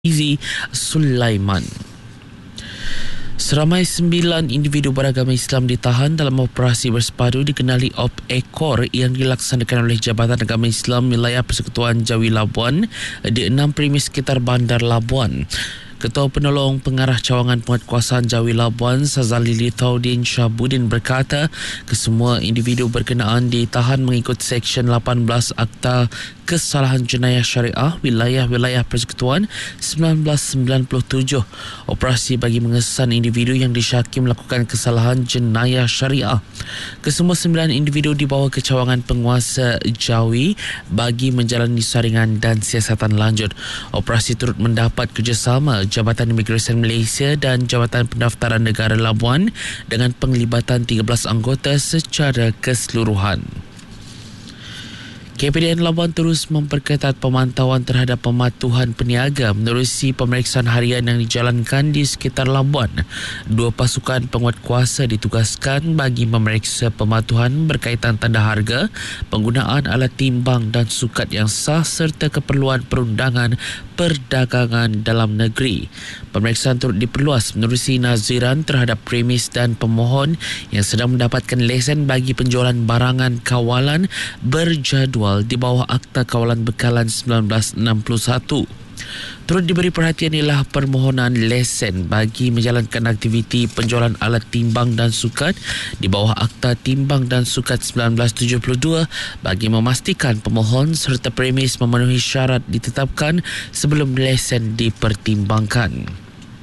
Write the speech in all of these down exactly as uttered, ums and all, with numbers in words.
Izi Sulaiman. Seramai sembilan individu beragama Islam ditahan dalam operasi bersepadu dikenali Op Ekor yang dilaksanakan oleh Jabatan Agama Islam Wilayah Persekutuan Jawi Labuan di enam premis sekitar Bandar Labuan. Ketua Penolong Pengarah Cawangan Penguatkuasaan Jawi Labuan Sazali Lithaudin Syahbudin berkata kesemua individu berkenaan ditahan mengikut Seksyen lapan belas Akta Kesalahan Jenayah Syariah Wilayah-Wilayah Persekutuan seribu sembilan ratus sembilan puluh tujuh. Operasi bagi mengesan individu yang disyaki melakukan kesalahan jenayah syariah. Kesemua sembilan individu dibawa ke Cawangan Penguasa Jawi bagi menjalani saringan dan siasatan lanjut. Operasi turut mendapat kerjasama Jabatan Imigresen Malaysia dan Jabatan Pendaftaran Negara Labuan dengan penglibatan tiga belas anggota secara keseluruhan. K P D N Labuan terus memperketat pemantauan terhadap pematuhan peniaga menerusi pemeriksaan harian yang dijalankan di sekitar Labuan. Dua pasukan penguatkuasa ditugaskan bagi memeriksa pematuhan berkaitan tanda harga, penggunaan alat timbang dan sukat yang sah serta keperluan perundangan perdagangan dalam negeri. Pemeriksaan turut diperluas menerusi naziran terhadap premis dan pemohon yang sedang mendapatkan lesen bagi penjualan barangan kawalan berjadual di bawah Akta Kawalan Bekalan seribu sembilan ratus enam puluh satu. Turut diberi perhatian ialah permohonan lesen bagi menjalankan aktiviti penjualan alat timbang dan sukat di bawah Akta Timbang dan Sukat seribu sembilan ratus tujuh puluh dua bagi memastikan pemohon serta premis memenuhi syarat ditetapkan sebelum lesen dipertimbangkan.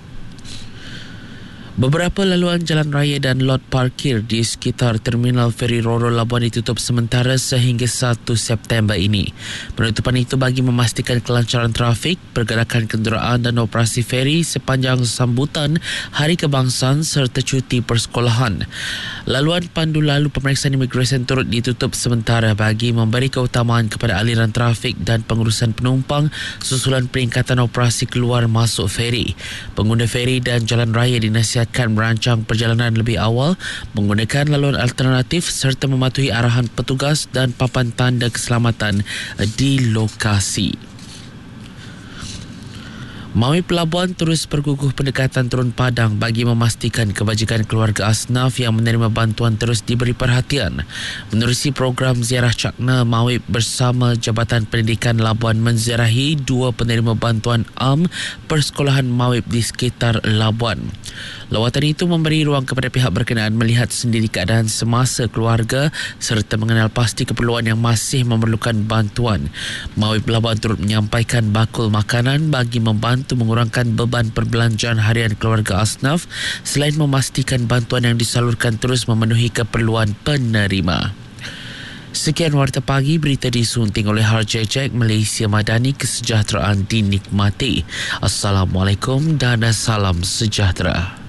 Beberapa laluan jalan raya dan lot parkir di sekitar Terminal Feri Roro Labuan ditutup sementara sehingga satu September ini. Penutupan itu bagi memastikan kelancaran trafik, pergerakan kenderaan dan operasi feri sepanjang sambutan Hari Kebangsaan serta cuti persekolahan. Laluan pandu lalu pemeriksaan imigresen turut ditutup sementara bagi memberi keutamaan kepada aliran trafik dan pengurusan penumpang susulan peningkatan operasi keluar masuk feri. Pengguna feri dan jalan raya dinasihatkan akan merancang perjalanan lebih awal, menggunakan laluan alternatif serta mematuhi arahan petugas dan papan tanda keselamatan di lokasi. Mawib Labuan terus berkukuh pendekatan turun padang bagi memastikan kebajikan keluarga asnaf yang menerima bantuan terus diberi perhatian. Menerusi program ziarah Cakna, Mawib bersama Jabatan Pendidikan Labuan menziarahi dua penerima bantuan am persekolahan Mawib di sekitar Labuan. Lawatan itu memberi ruang kepada pihak berkenaan melihat sendiri keadaan semasa keluarga serta mengenal pasti keperluan yang masih memerlukan bantuan. Mawib Labuan turut menyampaikan bakul makanan bagi membantu mengurangkan beban perbelanjaan harian keluarga asnaf selain memastikan bantuan yang disalurkan terus memenuhi keperluan penerima. Sekian Warta Pagi, berita disunting oleh Harjay Jack, Malaysia Madani, kesejahteraan dinikmati. Assalamualaikum dan salam sejahtera.